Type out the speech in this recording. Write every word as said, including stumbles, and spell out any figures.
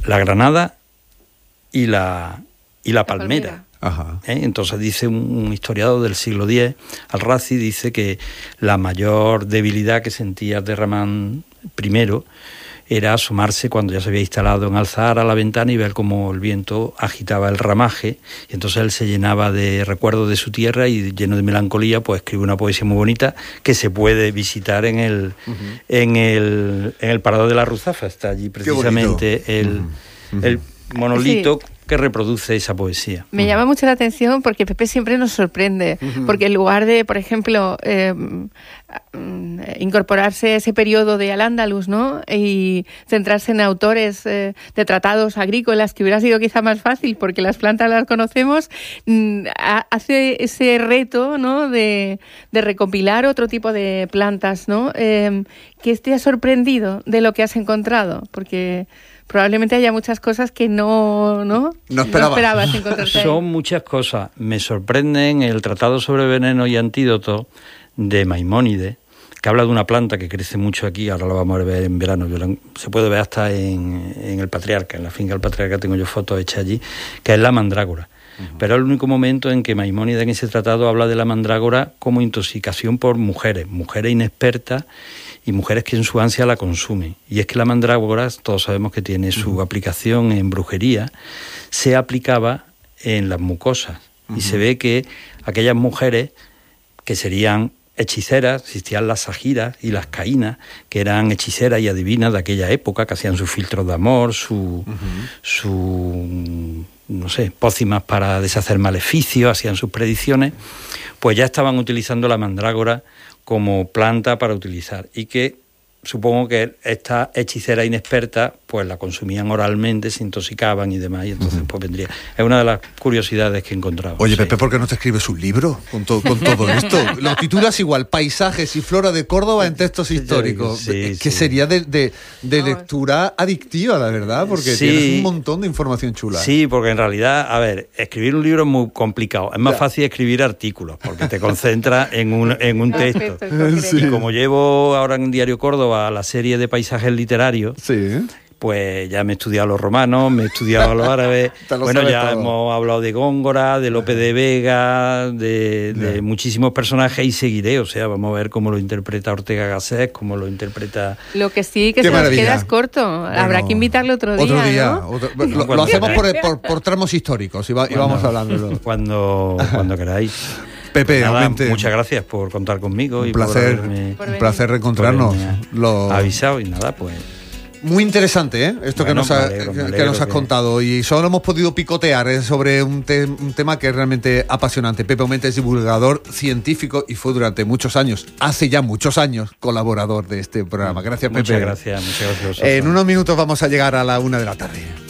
la granada y la, y la palmera. Ajá. ¿Eh? Entonces dice un, un historiador del siglo diez, Al-Razi, dice que la mayor debilidad que sentía Abderramán primero era asomarse cuando ya se había instalado en Al-Zahara a la ventana y ver cómo el viento agitaba el ramaje, y entonces él se llenaba de recuerdos de su tierra y lleno de melancolía, pues escribe una poesía muy bonita que se puede visitar en el, uh-huh. en el, en el Parador de la Ruzafa. Está allí precisamente el, uh-huh. el monolito sí. que reproduce esa poesía. Me uh-huh. llama mucho la atención porque Pepe siempre nos sorprende, uh-huh. porque en lugar de, por ejemplo, eh, incorporarse ese periodo de Al-Ándalus, ¿no?, y centrarse en autores eh, de tratados agrícolas, que hubiera sido quizá más fácil porque las plantas las conocemos, mm, hace ese reto, ¿no?, de, de recopilar otro tipo de plantas, ¿no?, eh, que te ha sorprendido de lo que has encontrado, porque probablemente haya muchas cosas que no, ¿no? no, esperabas. no esperabas encontrarte. Son muchas cosas. Me sorprenden el Tratado sobre Veneno y Antídotos de Maimónides, que habla de una planta que crece mucho aquí, ahora la vamos a ver en verano, yo la, se puede ver hasta en, en el Patriarca, en la finca del Patriarca tengo yo fotos hechas allí, que es la mandrágora. Uh-huh. Pero es el único momento en que Maimónides en ese tratado habla de la mandrágora como intoxicación por mujeres, mujeres inexpertas y mujeres que en su ansia la consumen. Y es que la mandrágora, todos sabemos que tiene su uh-huh. aplicación en brujería, se aplicaba en las mucosas. Uh-huh. Y se ve que aquellas mujeres que serían hechiceras, existían las sagiras y las caínas, que eran hechiceras y adivinas de aquella época, que hacían sus filtros de amor, su, uh-huh. su no sé, pócimas para deshacer maleficios, hacían sus predicciones, pues ya estaban utilizando la mandrágora como planta para utilizar, y que supongo que esta hechicera inexperta pues la consumían oralmente, se intoxicaban y demás, y entonces uh-huh. pues vendría. Es una de las curiosidades que he encontrado. Oye, sí. Pepe, ¿por qué no te escribes un libro con, to- con todo esto? Lo titulas igual, Paisajes y Flora de Córdoba en textos históricos. Sí, que sí. sería de, de, de lectura adictiva, la verdad, porque sí. tienes un montón de información chula. Sí, porque en realidad, a ver, escribir un libro es muy complicado. Es más ya. fácil escribir artículos, porque te concentras en un, en un texto. Sí. Y como llevo ahora en Diario Córdoba la serie de paisajes literarios, sí. pues ya me he estudiado a los romanos, me he estudiado a los árabes, bueno, ya todo. Hemos hablado de Góngora, de Lope de Vega, de, de muchísimos personajes, y seguiré, o sea, vamos a ver cómo lo interpreta Ortega Gasset, cómo lo interpreta... Lo que sí, que Qué se maravilla. Nos queda es corto, bueno, habrá que invitarlo otro día, Otro día, ¿no? otro, lo, lo hacemos por, por, por tramos históricos y, va, y vamos hablando. Cuando, cuando queráis. Pepe, Nada, realmente, muchas gracias por contar conmigo. Un y placer, por haberme, un placer reencontrarnos. Lo... avisado y nada, pues... Muy interesante, ¿eh? Esto bueno, que nos, ha, alegro, que, que nos has que... contado, y solo hemos podido picotear ¿eh? sobre un, te, un tema que es realmente apasionante. Pepe Aumente es divulgador científico y fue durante muchos años, hace ya muchos años, colaborador de este programa. Gracias, muchas Pepe. Gracias, muchas gracias. En unos minutos vamos a llegar a la una de la tarde.